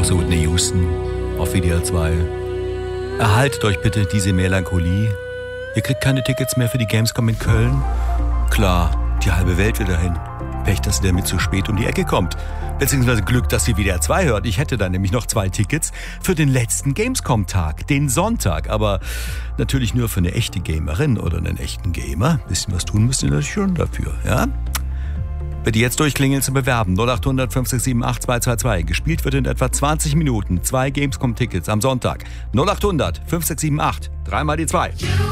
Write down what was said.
große Whitney Houston auf WDR 2. Erhaltet euch bitte diese Melancholie. Ihr kriegt keine Tickets mehr für die Gamescom in Köln. Klar, die halbe Welt will dahin. Pech, dass sie damit zu spät um die Ecke kommt. Beziehungsweise Glück, dass sie WDR 2 hört. Ich hätte da nämlich noch 2 Tickets für den letzten Gamescom-Tag, den Sonntag. Aber natürlich nur für eine echte Gamerin oder einen echten Gamer. Bisschen was tun müsst ihr natürlich schon dafür, ja? Bitte jetzt durchklingeln zum Bewerben. 0800 5678 222. Gespielt wird in etwa 20 Minuten. 2 Gamescom-Tickets am Sonntag. 0800 5678 3 mal die 2.